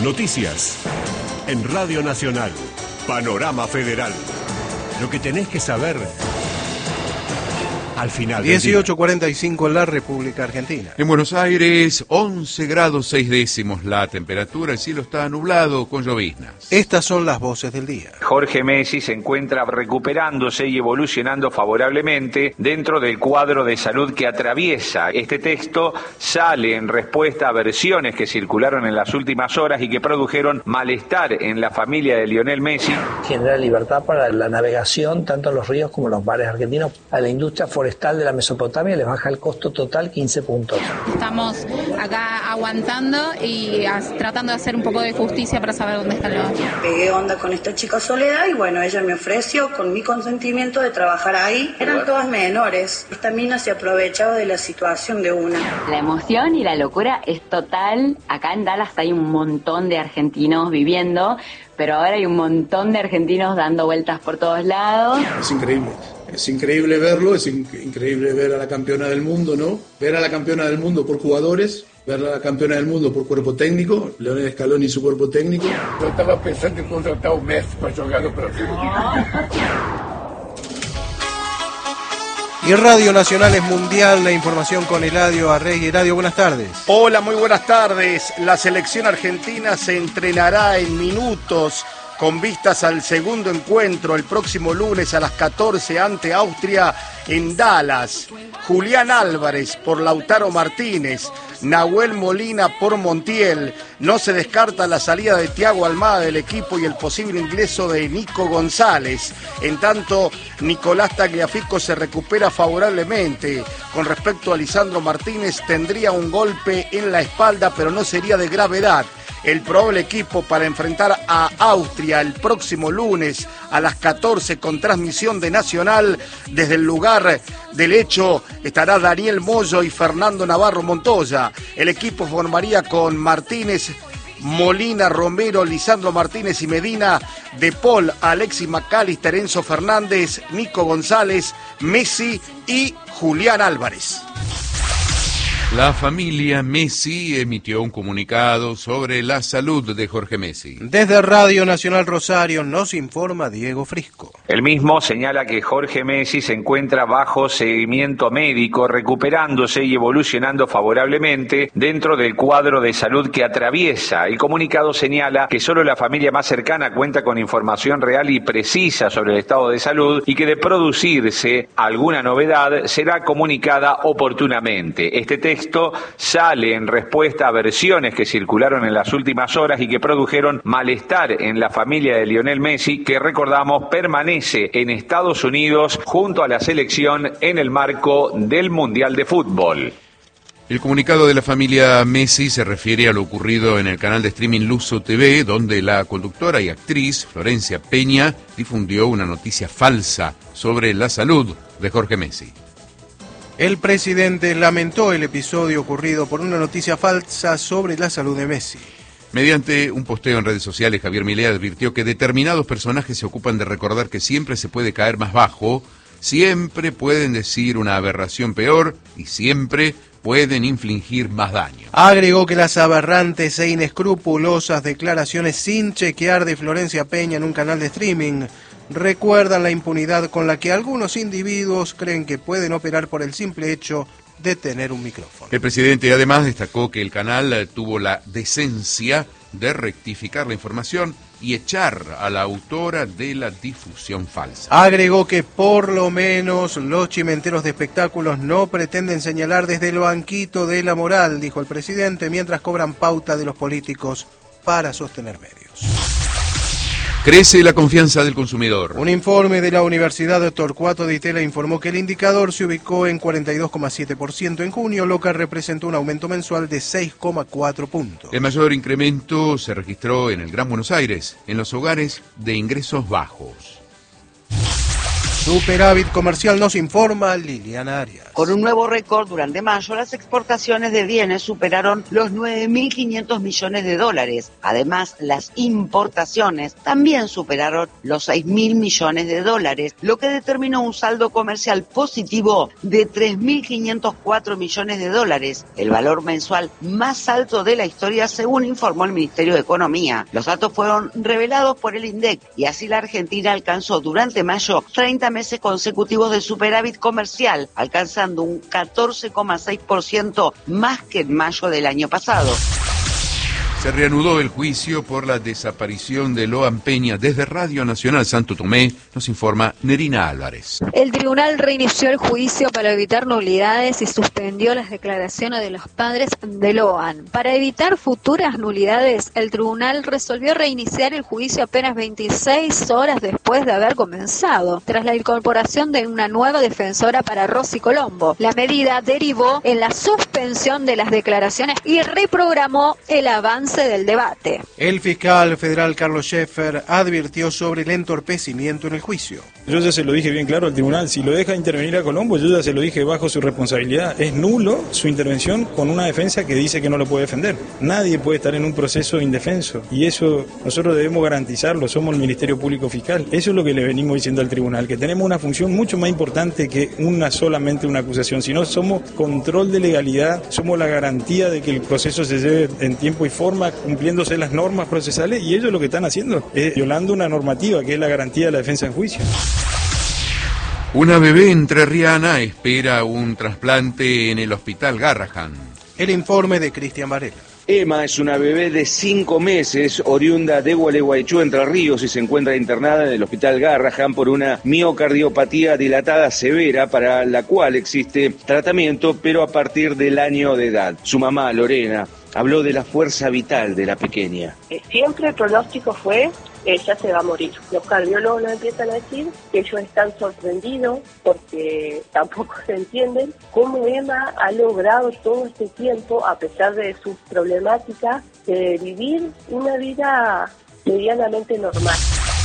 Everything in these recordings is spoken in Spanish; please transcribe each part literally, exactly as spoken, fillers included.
Noticias. En Radio Nacional. Panorama Federal. Lo que tenés que saber al final del día. dieciocho cuarenta y cinco en la República Argentina. En Buenos Aires, once grados seis décimos la temperatura, el cielo está nublado con lloviznas. Estas son las voces del día. Jorge Messi se encuentra recuperándose y evolucionando favorablemente dentro del cuadro de salud que atraviesa. Este texto sale en respuesta a versiones que circularon en las últimas horas y que produjeron malestar en la familia de Lionel Messi. Genera libertad para la navegación, tanto en los ríos como en los mares argentinos. A la industria forestal de la Mesopotamia les baja el costo total quince puntos. Estamos acá aguantando y as, tratando de hacer un poco de justicia para saber dónde está el otro. Pegué onda con esta chica Soledad y bueno, ella me ofreció con mi consentimiento de trabajar ahí. Eran todas menores. Esta mina se aprovechaba de la situación de una. La emoción y la locura es total. Acá en Dallas hay un montón de argentinos viviendo, pero ahora hay un montón de argentinos dando vueltas por todos lados. Es increíble. Es increíble verlo, es inc- increíble ver a la campeona del mundo, ¿no? Ver a la campeona del mundo por jugadores, ver a la campeona del mundo por cuerpo técnico, Leonel Scaloni y su cuerpo técnico. Yo estaba pensando en contratar a un Messi para jugar no Brasil. Y Radio Nacional es mundial, la información con Eladio Arregui. Eladio, buenas tardes. Hola, muy buenas tardes. La selección argentina se entrenará en minutos con vistas al segundo encuentro el próximo lunes a las catorce ante Austria en Dallas. Julián Álvarez por Lautaro Martínez, Nahuel Molina por Montiel. No se descarta la salida de Thiago Almada del equipo y el posible ingreso de Nico González. En tanto, Nicolás Tagliafico se recupera favorablemente. Con respecto a Lisandro Martínez, tendría un golpe en la espalda, pero no sería de gravedad. El probable equipo para enfrentar a Austria el próximo lunes a las catorce con transmisión de Nacional. Desde el lugar del hecho estará Daniel Moyo y Fernando Navarro Montoya. El equipo formaría con Martínez, Molina, Romero, Lisandro Martínez y Medina, De Paul, Alexis McAllister, Enzo Fernández, Nico González, Messi y Julián Álvarez. La familia Messi emitió un comunicado sobre la salud de Jorge Messi. Desde Radio Nacional Rosario nos informa Diego Frisco. El mismo señala que Jorge Messi se encuentra bajo seguimiento médico, recuperándose y evolucionando favorablemente dentro del cuadro de salud que atraviesa. El comunicado señala que solo la familia más cercana cuenta con información real y precisa sobre el estado de salud y que de producirse alguna novedad será comunicada oportunamente. Este texto sale en respuesta a versiones que circularon en las últimas horas y que produjeron malestar en la familia de Lionel Messi, que recordamos permanece en Estados Unidos junto a la selección en el marco del Mundial de Fútbol. El comunicado de la familia Messi se refiere a lo ocurrido en el canal de streaming Luso T V, donde la conductora y actriz Florencia Peña difundió una noticia falsa sobre la salud de Jorge Messi. El presidente lamentó el episodio ocurrido por una noticia falsa sobre la salud de Messi. Mediante un posteo en redes sociales, Javier Milei advirtió que determinados personajes se ocupan de recordar que siempre se puede caer más bajo, siempre pueden decir una aberración peor y siempre pueden infligir más daño. Agregó que las aberrantes e inescrupulosas declaraciones sin chequear de Florencia Peña en un canal de streaming recuerdan la impunidad con la que algunos individuos creen que pueden operar por el simple hecho de tener un micrófono. El presidente además destacó que el canal tuvo la decencia de rectificar la información y echar a la autora de la difusión falsa. Agregó que por lo menos los chimenteros de espectáculos no pretenden señalar desde el banquito de la moral, dijo el presidente, mientras cobran pauta de los políticos para sostener medios. Crece la confianza del consumidor. Un informe de la Universidad Torcuato Di Tella informó que el indicador se ubicó en cuarenta y dos coma siete por ciento en junio, lo que representó un aumento mensual de seis coma cuatro puntos. El mayor incremento se registró en el Gran Buenos Aires, en los hogares de ingresos bajos. Superávit comercial nos informa Liliana Arias. Con un nuevo récord durante mayo, las exportaciones de bienes superaron los nueve mil quinientos millones de dólares. Además, las importaciones también superaron los seis mil millones de dólares, lo que determinó un saldo comercial positivo de tres mil quinientos cuatro millones de dólares, el valor mensual más alto de la historia, según informó el Ministerio de Economía. Los datos fueron revelados por el INDEC y así la Argentina alcanzó durante mayo treinta meses consecutivos de superávit comercial, alcanzando un catorce coma seis por ciento más que en mayo del año pasado. Se reanudó el juicio por la desaparición de Loan Peña. Desde Radio Nacional Santo Tomé nos informa Nerina Álvarez. El tribunal reinició el juicio para evitar nulidades y suspendió las declaraciones de los padres de Loan. Para evitar futuras nulidades, el tribunal resolvió reiniciar el juicio apenas veintiséis horas después de haber comenzado, tras la incorporación de una nueva defensora para Rosy Colombo. La medida derivó en la suspensión de las declaraciones y reprogramó el avance del debate. El fiscal federal Carlos Schaeffer advirtió sobre el entorpecimiento en el juicio. Yo ya se lo dije bien claro al tribunal, si lo deja intervenir a Colombo, yo ya se lo dije bajo su responsabilidad. Es nulo su intervención con una defensa que dice que no lo puede defender. Nadie puede estar en un proceso indefenso y eso nosotros debemos garantizarlo, somos el Ministerio Público Fiscal. Eso es lo que le venimos diciendo al tribunal, que tenemos una función mucho más importante que una solamente una acusación, sino somos control de legalidad, somos la garantía de que el proceso se lleve en tiempo y forma, cumpliéndose las normas procesales, y ellos lo que están haciendo es violando una normativa que es la garantía de la defensa en juicio. Una bebé entrerriana espera un trasplante en el Hospital Garrahan. El informe de Cristian Varela. Emma es una bebé de cinco meses, oriunda de Gualeguaychú, Entre Ríos, y se encuentra internada en el Hospital Garrahan por una miocardiopatía dilatada severa para la cual existe tratamiento, pero a partir del año de edad. Su mamá, Lorena, habló de la fuerza vital de la pequeña. Siempre el pronóstico fue, ella se va a morir. Los cardiólogos nos empiezan a decir que ellos están sorprendidos porque tampoco se entienden cómo Emma ha logrado todo este tiempo, a pesar de sus problemáticas, de vivir una vida medianamente normal.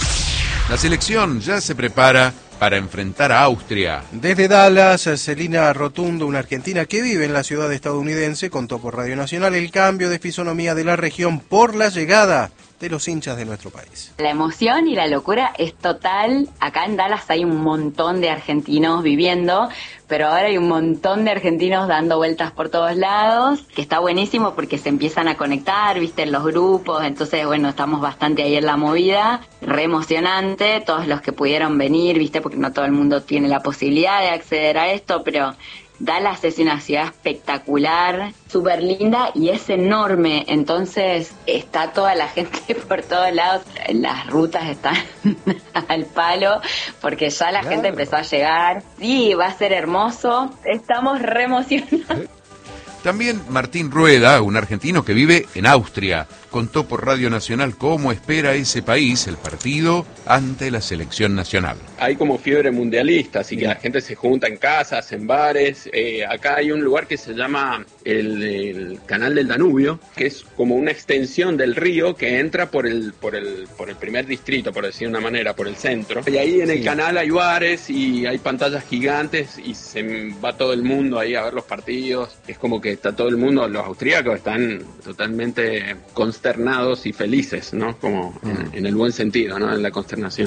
La selección ya se prepara para enfrentar a Austria. Desde Dallas, Celina Rotundo, una argentina que vive en la ciudad estadounidense, contó por Radio Nacional el cambio de fisonomía de la región por la llegada de los hinchas de nuestro país. La emoción y la locura es total. Acá en Dallas hay un montón de argentinos viviendo, pero ahora hay un montón de argentinos dando vueltas por todos lados, que está buenísimo porque se empiezan a conectar, viste, en los grupos, entonces, bueno, estamos bastante ahí en la movida, re emocionante, todos los que pudieron venir, viste, porque no todo el mundo tiene la posibilidad de acceder a esto, pero Dallas es una ciudad espectacular, súper linda y es enorme, entonces está toda la gente por todos lados, las rutas están al palo porque ya la claro. gente empezó a llegar. Sí, va a ser hermoso, estamos re emocionados. También Martín Rueda, un argentino que vive en Austria, contó por Radio Nacional cómo espera ese país el partido ante la selección nacional. Hay como fiebre mundialista, así que la gente se junta en casas, en bares. Eh, acá hay un lugar que se llama el, el Canal del Danubio, que es como una extensión del río que entra por el, por el, por el primer distrito, por decir de una manera, por el centro. Y ahí en el sí. canal hay bares y hay pantallas gigantes y se va todo el mundo ahí a ver los partidos. Es como que está todo el mundo, los austríacos están totalmente consternados y felices, ¿no? Como mm. en, en el buen sentido, ¿no? En la consternación.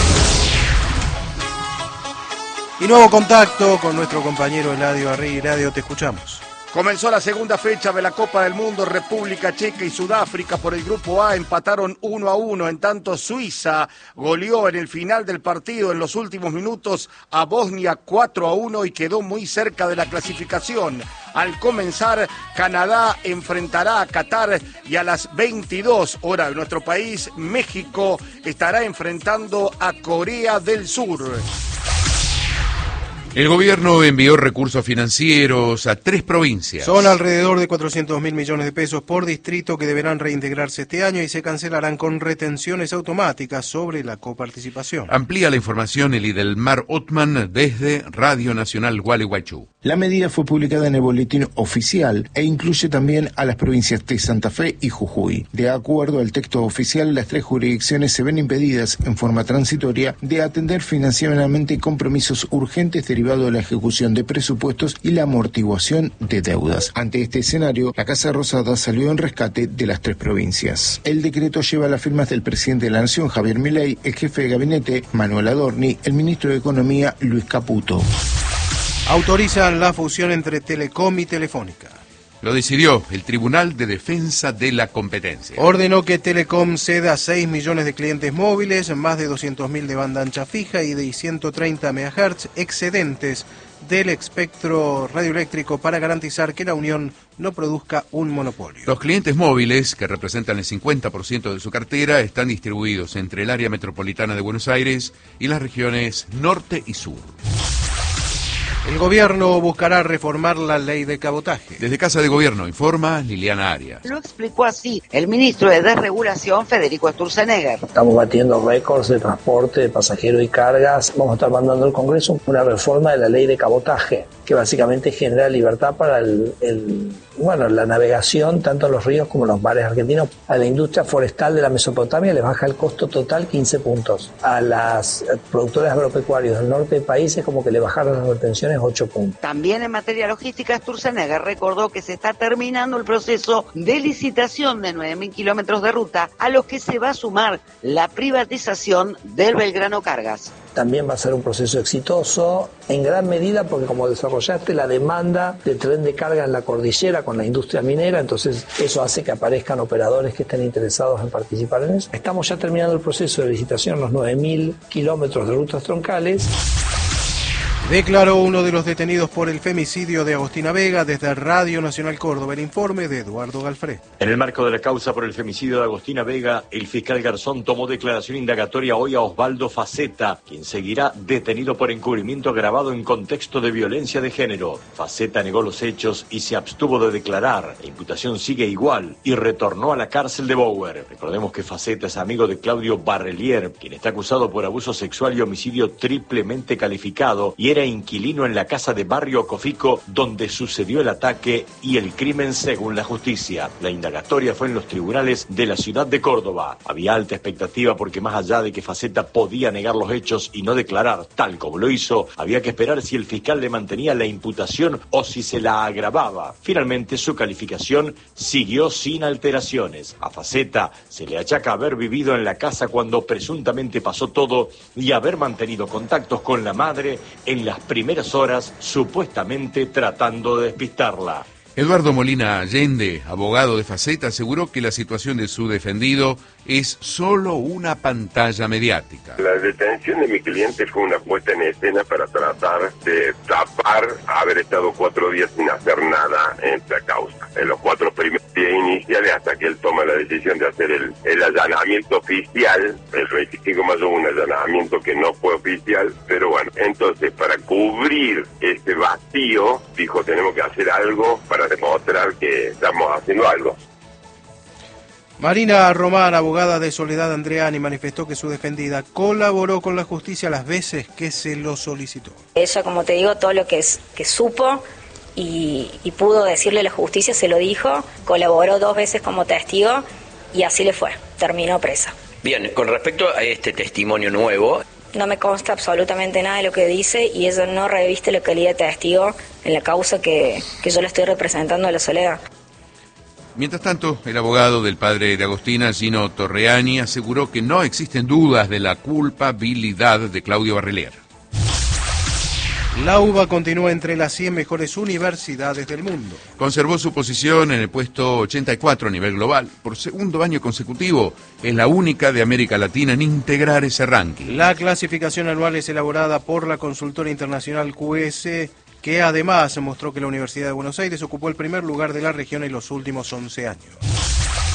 Y nuevo contacto con nuestro compañero Eladio Arri. Eladio, te escuchamos. Comenzó la segunda fecha de la Copa del Mundo. República Checa y Sudáfrica por el Grupo A empataron uno a uno. En tanto, Suiza goleó en el final del partido en los últimos minutos a Bosnia cuatro a uno y quedó muy cerca de la clasificación. Al comenzar, Canadá enfrentará a Qatar y a las veintidós horas de nuestro país, México estará enfrentando a Corea del Sur. El gobierno envió recursos financieros a tres provincias. Son alrededor de cuatrocientos mil millones de pesos por distrito que deberán reintegrarse este año y se cancelarán con retenciones automáticas sobre la coparticipación. Amplía la información el Idelmar Otman desde Radio Nacional Gualeguaychú. La medida fue publicada en el boletín oficial e incluye también a las provincias de Santa Fe y Jujuy. De acuerdo al texto oficial, las tres jurisdicciones se ven impedidas en forma transitoria de atender financieramente compromisos urgentes derivado de la ejecución de presupuestos y la amortiguación de deudas. Ante este escenario, la Casa Rosada salió en rescate de las tres provincias. El decreto lleva las firmas del presidente de la Nación, Javier Milei, el jefe de gabinete, Manuel Adorni, el ministro de Economía, Luis Caputo. Autorizan la fusión entre Telecom y Telefónica. Lo decidió el Tribunal de Defensa de la Competencia. Ordenó que Telecom ceda seis millones de clientes móviles, más de doscientos mil de banda ancha fija y de ciento treinta megahertz excedentes del espectro radioeléctrico para garantizar que la Unión no produzca un monopolio. Los clientes móviles, que representan el cincuenta por ciento de su cartera, están distribuidos entre el área metropolitana de Buenos Aires y las regiones norte y sur. El gobierno buscará reformar la ley de cabotaje. Desde Casa de Gobierno informa Liliana Arias. Lo explicó así el ministro de Desregulación, Federico Sturzenegger. Estamos batiendo récords de transporte de pasajeros y cargas. Vamos a estar mandando al Congreso una reforma de la ley de cabotaje, que básicamente genera libertad para el, el, bueno, la navegación tanto en los ríos como en los mares argentinos. A la industria forestal de la Mesopotamia les baja el costo total quince puntos. A las productores agropecuarios del norte del país es como que le bajaron las retenciones ocho puntos. También en materia logística, Sturzenegger recordó que se está terminando el proceso de licitación de nueve mil kilómetros de ruta, a los que se va a sumar la privatización del Belgrano Cargas. También va a ser un proceso exitoso, en gran medida porque como desarrollaste la demanda de tren de carga en la cordillera con la industria minera, entonces eso hace que aparezcan operadores que estén interesados en participar en eso. Estamos ya terminando el proceso de licitación, los nueve mil kilómetros de rutas troncales. Declaró uno de los detenidos por el femicidio de Agostina Vega. Desde Radio Nacional Córdoba, el informe de Eduardo Galfré. En el marco de la causa por el femicidio de Agostina Vega, el fiscal Garzón tomó declaración indagatoria hoy a Osvaldo Faceta, quien seguirá detenido por encubrimiento agravado en contexto de violencia de género. Faceta negó los hechos y se abstuvo de declarar. La imputación sigue igual y retornó a la cárcel de Bower. Recordemos que Faceta es amigo de Claudio Barrelier, quien está acusado por abuso sexual y homicidio triplemente calificado y era inquilino en la casa de Barrio Cofico, donde sucedió el ataque y el crimen según la justicia. La indagatoria fue en los tribunales de la ciudad de Córdoba. Había alta expectativa porque más allá de que Faceta podía negar los hechos y no declarar tal como lo hizo, había que esperar si el fiscal le mantenía la imputación o si se la agravaba. Finalmente su calificación siguió sin alteraciones. A Faceta se le achaca haber vivido en la casa cuando presuntamente pasó todo y haber mantenido contactos con la madre en las primeras horas, supuestamente tratando de despistarla. Eduardo Molina Allende, abogado de Faceta, aseguró que la situación de su defendido es solo una pantalla mediática. La detención de mi cliente fue una puesta en escena para tratar de tapar haber estado cuatro días sin hacer nada en esta causa. En los cuatro primeros días iniciales, hasta que él toma la decisión de hacer el, el allanamiento oficial, el veinticinco de mayo un allanamiento que no fue oficial, pero bueno, entonces para cubrir este vacío, dijo, tenemos que hacer algo para demostrar que estamos haciendo algo. Marina Román, abogada de Soledad Andreani, manifestó que su defendida colaboró con la justicia las veces que se lo solicitó. Ella, como te digo, todo lo que, es, que supo y, y pudo decirle a la justicia se lo dijo, colaboró dos veces como testigo y así le fue, terminó presa. Bien, con respecto a este testimonio nuevo... No me consta absolutamente nada de lo que dice y ella no reviste la calidad de testigo en la causa que, que yo le estoy representando a la Soledad. Mientras tanto, el abogado del padre de Agostina, Gino Torreani, aseguró que no existen dudas de la culpabilidad de Claudio Barrelier. La UBA continúa entre las cien mejores universidades del mundo. Conservó su posición en el puesto ochenta y cuatro a nivel global. Por segundo año consecutivo, es la única de América Latina en integrar ese ranking. La clasificación anual es elaborada por la consultora internacional Q S, que además mostró que la Universidad de Buenos Aires ocupó el primer lugar de la región en los últimos once años.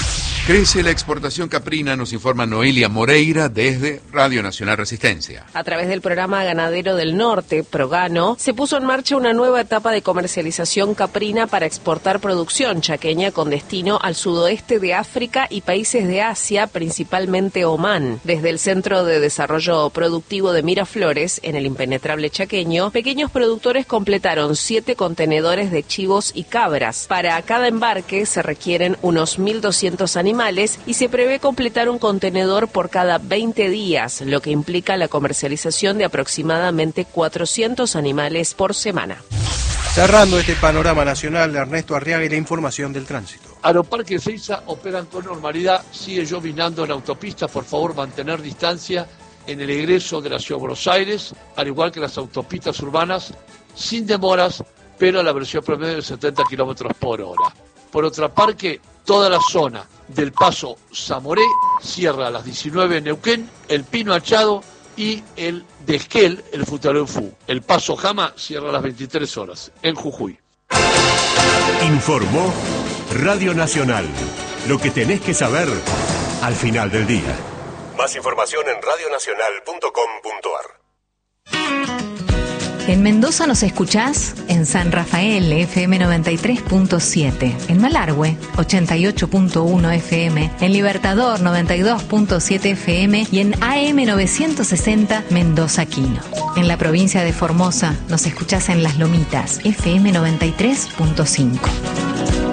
Crece la exportación caprina, nos informa Noelia Moreira desde Radio Nacional Resistencia. A través del programa Ganadero del Norte, Progano, se puso en marcha una nueva etapa de comercialización caprina para exportar producción chaqueña con destino al sudoeste de África y países de Asia, principalmente Omán. Desde el Centro de Desarrollo Productivo de Miraflores, en el impenetrable chaqueño, pequeños productores completaron siete contenedores de chivos y cabras. Para cada embarque se requieren unos mil doscientos animales y se prevé completar un contenedor por cada veinte días, lo que implica la comercialización de aproximadamente cuatrocientos animales por semana. Cerrando este panorama nacional, Ernesto Arriaga y la información del tránsito. Aeroparque Ezeiza operan con normalidad, sigue llovinando en autopistas, por favor mantener distancia en el egreso de la ciudad de Buenos Aires, al igual que las autopistas urbanas, sin demoras, pero a la velocidad promedio de setenta kilómetros por hora. Por otra parte, toda la zona del Paso Zamoré cierra a las diecinueve en Neuquén, el Pino Achado y el de Esquel, el Futaleufú. El Paso Jama cierra a las veintitrés horas en Jujuy. Informó Radio Nacional. Lo que tenés que saber al final del día. Más información en radio nacional punto com punto ar. En Mendoza nos escuchás en San Rafael, F M noventa y tres punto siete, en Malargüe, ochenta y ocho punto uno F M, en Libertador, noventa y dos punto siete F M y en A M novecientos sesenta Mendoza Quino. En la provincia de Formosa nos escuchás en Las Lomitas, F M noventa y tres punto cinco.